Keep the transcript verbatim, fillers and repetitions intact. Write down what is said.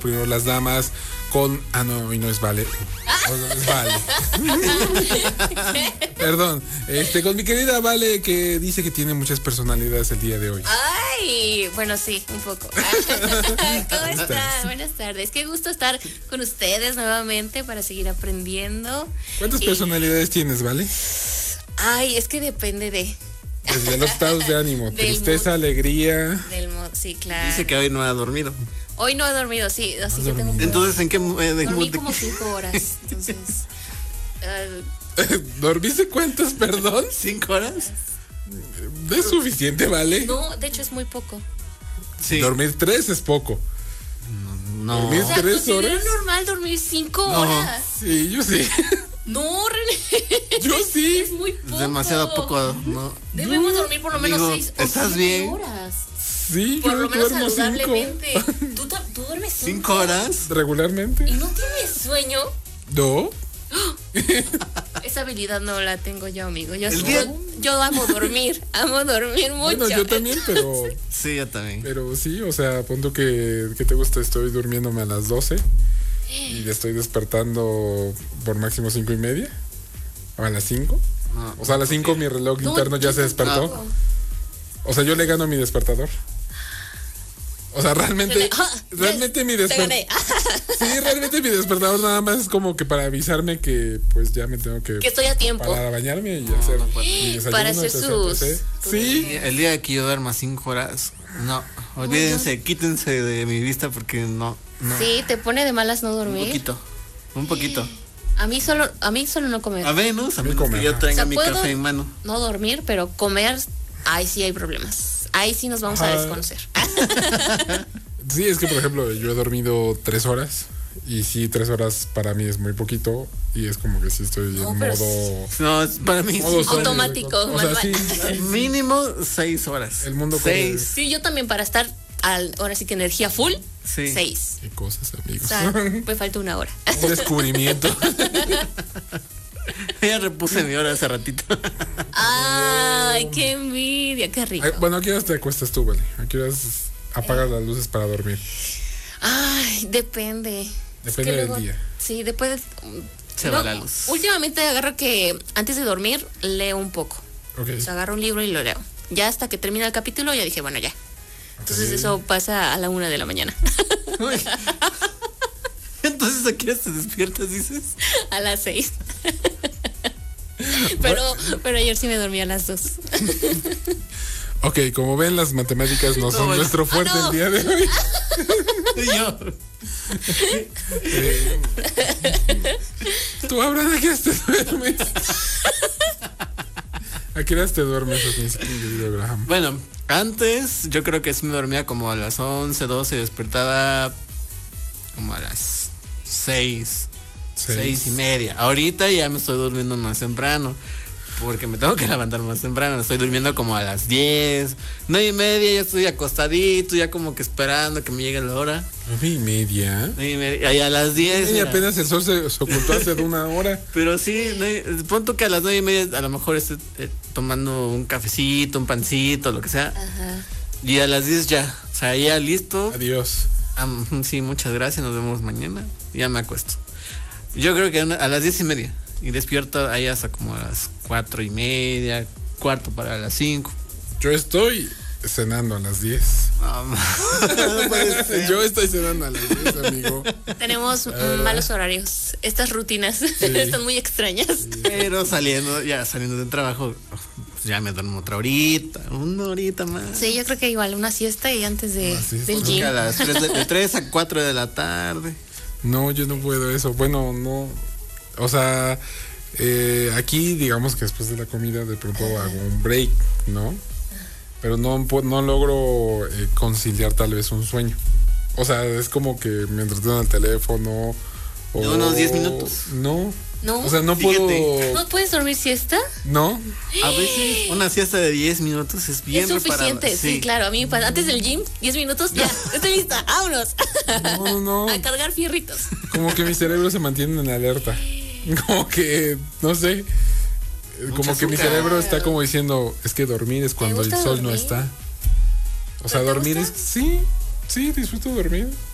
primero las damas con... Ah, no, hoy no es Vale. Hoy no es Vale. Perdón. Este, con mi querida Vale, que dice que tiene muchas personalidades el día de hoy. Ay, bueno, sí, un poco. ¿Cómo están? Buenas tardes. Qué gusto estar con ustedes nuevamente para seguir aprendiendo. ¿Cuántas y... personalidades tienes, Vale? Ay, es que depende de... Desde los estados de ánimo, tristeza, mood, alegría. Del mood, sí, claro. Dice que hoy no ha dormido. Hoy no he dormido, sí. Así ¿No que tengo un... Entonces, ¿en qué eh, de Dormí de... como cinco horas. Entonces. uh... ¿Dormiste cuántas, perdón? ¿Cinco horas? ¿Es suficiente, Vale? No, de hecho es muy poco. Sí. Dormir tres es poco. No. ¿Dormir O sea, tres ¿considera horas? normal dormir cinco No. horas? Sí, yo sí. No, René. Yo sí. Es muy poco. Es demasiado poco, ¿no? Debemos dormir por lo menos Digo, seis o ¿estás siete bien? horas. Sí, Por yo lo menos duermo saludablemente. cinco. ¿Tú, tú duermes cinco? ¿Cinco horas? ¿Regularmente? ¿Y no tienes sueño? ¿No? Esa habilidad no la tengo yo, amigo. Yo, El sí- día- yo amo dormir. Amo dormir mucho. Bueno, yo también, pero... Sí, yo también. Pero sí, o sea, punto que, que te gusta, estoy durmiéndome a las doce y estoy despertando por máximo cinco y media. O a las cinco. No. O sea, a las cinco mi reloj No, interno ya yo se despertó. tampoco. O sea, yo le gano a mi despertador. O sea, realmente, Ah, realmente mi Te despertador... gané. Sí, realmente mi despertador nada más es como que para avisarme que pues ya me tengo que... Que estoy a tiempo. Para bañarme y hacer no puedo. mi desayuno. Para hacer etcétera, sus- etcétera. Sí. El día que yo duerma cinco horas, no. Olvídense, quítense de mi vista porque no. no. Sí, te pone de malas no Un dormir. poquito. Un poquito. A mí solo, a mí solo no comer. A menos, a mí menos comer, que yo ajá. tenga O sea, mi puedo- café en mano. No dormir, pero comer, ahí sí hay problemas. Ahí sí nos vamos a Ajá. desconocer. Sí, es que por ejemplo yo he dormido tres horas y sí, tres horas para mí es muy poquito y es como que sí estoy No, en pero modo... No, es- para mí modo sí. sueño. Automático, O sea, sí, manual. Mínimo seis horas. El mundo corre. Seis. Sí, yo también para estar al, ahora sí que energía full, Sí. seis. Qué cosas, O amigos. sea, me falta una hora. Un descubrimiento. Ya repuse mi hora hace ratito. Ay, qué envidia, qué rico. Ay, bueno, ¿a qué horas te acuestas tú, Vale? ¿A qué horas apagas las luces para dormir? Ay, depende. Es Depende que del luego- día. Sí, después. Se va la luz. Últimamente agarro que antes de dormir leo un poco. Ok. O sea, agarro un libro y lo leo. Ya hasta que termina el capítulo ya dije, bueno, ya. Entonces Ok. eso pasa a la una de la mañana. Uy. Entonces, ¿a qué hora te despiertas, dices? A las seis. pero, pero ayer sí me dormí a las dos. Ok, como ven, las matemáticas no son bueno. nuestro fuerte Ah, no. el día de hoy. Y yo. Eh, ¿Tú, Abraham, a qué horas te duermes? ¿A qué horas te duermes, mi querido Abraham? Bueno, antes yo creo que sí me dormía como a las once, doce y despertaba como a las seis, seis y media. Ahorita ya me estoy durmiendo más temprano porque me tengo que levantar más temprano. Estoy durmiendo como a las diez, nueve y media, ya estoy acostadito, ya como que esperando que me llegue la hora. Nueve y media. nueve y media, y a las diez. Y mira. apenas el sol se, se ocultó hace de una hora. Pero sí, no, pon tú que a las nueve y media a lo mejor esté eh, tomando un cafecito, un pancito, lo que sea. Ajá. Y a las diez ya, o sea, ya listo. Adiós. Um, sí, muchas gracias, nos vemos mañana. Ya me acuesto. Yo creo que una- a las diez y media. Y despierto ahí hasta como a las cuatro y media, cuarto para las cinco. Yo estoy cenando a las diez. Um, no puede ser. Yo estoy cenando a las diez, amigo. Tenemos mm, verdad. malos horarios. Estas rutinas están muy extrañas. Pero saliendo, ya saliendo del trabajo, ya me duermo otra horita, una horita más. Sí, yo creo que igual una siesta y antes de, Una siesta. del Creo que gym. a las tres de, de tres a cuatro de la tarde. No, yo no puedo eso. Bueno, no. O sea, eh, aquí digamos que después de la comida de pronto hago un break, ¿no? Pero no, pu- no logro eh, conciliar tal vez un sueño. O sea, es como que me entretengo en el teléfono. O, De unos diez minutos. No. No. O sea, no Fíjate. puedo. ¿No puedes dormir siesta? No. A veces una siesta de diez minutos es bien Es suficiente, reparada. sí. claro. A mí me pasa. Antes del gym, diez minutos, ya. Estoy lista. Vámonos. No, no, no. A cargar fierritos. Como que mi cerebro se mantiene en alerta. Como que, no sé. Como Mucha que mi azúcar. cerebro está como diciendo, es que dormir es cuando el gusta sol no dormir? está. O sea, ¿Pero te dormir es... gusta? Sí, sí, disfruto dormir.